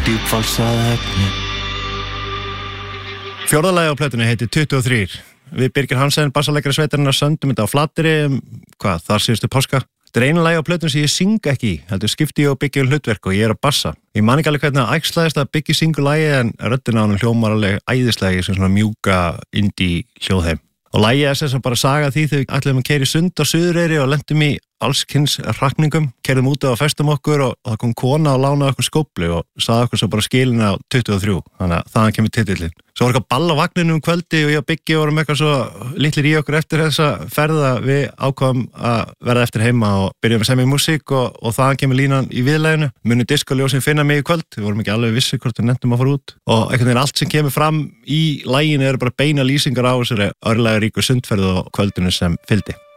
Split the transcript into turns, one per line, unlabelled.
djúpfalsað efni.
Fjórða lagið á plötunni heitir 23. Við Birgir Hansen, bassaleikari sveitarinnar, söndum þetta á Flateyri, þar síðustu páska. Þetta er eina lagið á plötunni sem ég syng ekki í, heldur skipti ég og Biggi hlutverk og ég er að bassa. Ég man ekki alveg hvernig það æxlaðist að Biggi syngur lagið en röddin á honum hljómar alveg æðislega í sem svona mjúka indie hljóðheim. Og lagið er sem bara saga því þegar við ætlum að keyra í Sund á Suðureyri og lentum í allskins hrakningum, keyrðum út og festum okkur og það kom kona og lánaði okkur skóflu og sagði okkur svo bara skilin á 23, þannig að þaðan kemur titillinn. Svo var eitthvað ball á vagninum kvöldi og ég og Biggi vorum eitthvað svo litlir í okkur eftir þessa ferða, við ákváðum að verða eftir heima og byrjum að semja músík og þaðan kemur línan í viðlæginu. Muni diskoljósin finna mig í kvöld, við vorum ekki alveg vissi hvort við nefndum að fara út og einhvern veginn allt sem kemur fram í laginu eru bara beina lýsingar á þessari örlagaríku sundferð og kvöldinu sem fylgdi.